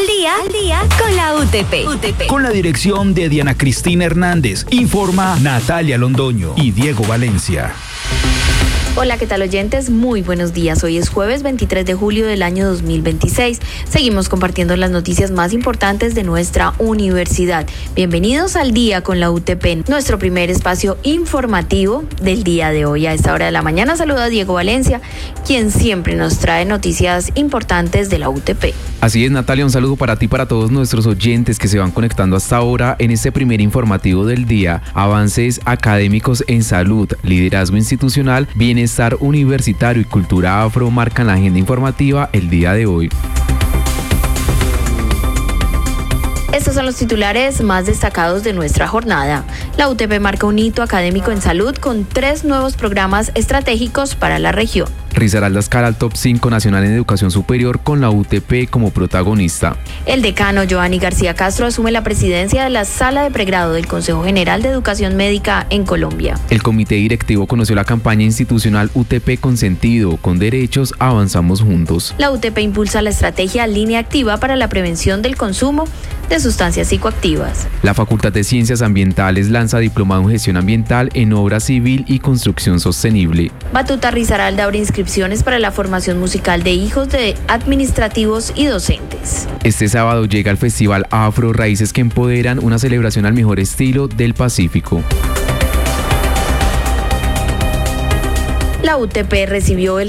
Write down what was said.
al día con la UTP. Con la dirección de Diana Cristina Hernández, informa Natalia Londoño y Diego Valencia. Hola, ¿qué tal, oyentes? Muy buenos días. Hoy es jueves 23 de julio del año 2026. Seguimos compartiendo las noticias más importantes de nuestra universidad. Bienvenidos al día con la UTP, nuestro primer espacio informativo del día de hoy. A esta hora de la mañana saluda a Diego Valencia, quien siempre nos trae noticias importantes de la UTP. Así es, Natalia, un saludo para ti y para todos nuestros oyentes que se van conectando hasta ahora en este primer informativo del día. Avances académicos en salud, liderazgo institucional, bienestar universitario y cultura afro marcan la agenda informativa el día de hoy. Estos son los titulares más destacados de nuestra jornada. La UTP marca un hito académico en salud con 3 nuevos programas estratégicos para la región. Risaralda escala al top 5 nacional en educación superior con la UTP como protagonista. El decano Giovanni García Castro asume la presidencia de la Sala de Pregrado del Consejo General de Educación Médica en Colombia. El comité directivo conoció la campaña institucional UTP con sentido, con derechos, avanzamos juntos. La UTP impulsa la estrategia Línea Activa para la prevención del consumo de sustancias psicoactivas. La Facultad de Ciencias Ambientales lanza diplomado en gestión ambiental en obra civil y construcción sostenible. Batuta Risaralda abre inscripciones para la formación musical de hijos de administrativos y docentes. Este sábado llega el Festival Afro Raíces que Empoderan, una celebración al mejor estilo del Pacífico. La UTP recibió el